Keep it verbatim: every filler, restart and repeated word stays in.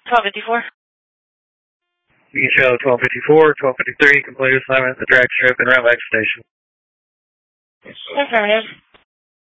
twelve fifty-four. You can show twelve fifty-four, twelve fifty-three, complete assignment at the drag strip and route back to station. Affirmative.